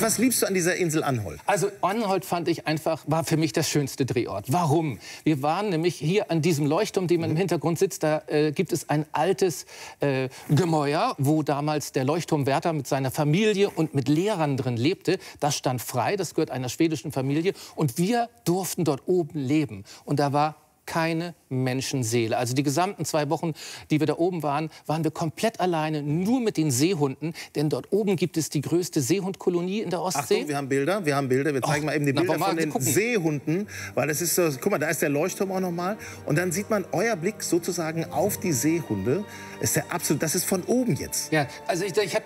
Was liebst du an dieser Insel Anholt? Also Anholt fand ich einfach, war für mich der schönste Drehort. Warum? Wir waren nämlich hier an diesem Leuchtturm, den man im Hintergrund sitzt, da gibt es ein altes Gemäuer, wo damals der Leuchtturmwärter mit seiner Familie und mit Lehrern drin lebte. Das stand frei, das gehört einer schwedischen Familie. Und wir durften dort oben leben. Und da war keine Menschenseele. Also die gesamten 2 Wochen, die wir da oben waren, waren wir komplett alleine, nur mit den Seehunden. Denn dort oben gibt es die größte Seehundkolonie in der Ostsee. Achtung, wir haben Bilder. Wir zeigen mal eben die Bilder von den Seehunden. Weil das ist so, guck mal, da ist der Leuchtturm auch noch mal. Und dann sieht man euer Blick sozusagen auf die Seehunde. Das ist von oben jetzt. Ja, also ich habe